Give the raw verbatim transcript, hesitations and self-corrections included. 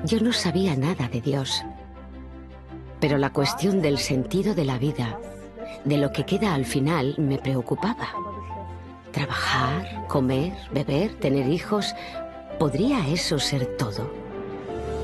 Yo no sabía nada de Dios, pero la cuestión del sentido de la vida, de lo que queda al final, me preocupaba. Trabajar, comer, beber, tener hijos, ¿podría eso ser todo?